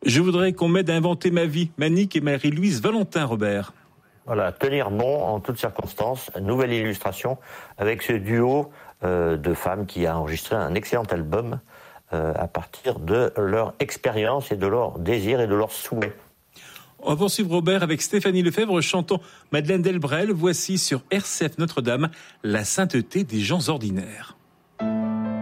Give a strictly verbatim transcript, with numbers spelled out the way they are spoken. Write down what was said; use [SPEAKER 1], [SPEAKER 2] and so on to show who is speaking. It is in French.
[SPEAKER 1] Je voudrais qu'on m'aide à inventer ma vie. Manique et Marie-Louise Valentin, Robert.
[SPEAKER 2] Voilà, tenir bon en toutes circonstances. Nouvelle illustration avec ce duo euh, de femmes qui a enregistré un excellent album euh, à partir de leur expérience et de leur désir et de leur souhait.
[SPEAKER 1] On va poursuivre, Robert, avec Stéphanie Lefebvre chantant Madeleine Delbrel. Voici sur R C F Notre-Dame la sainteté des gens ordinaires.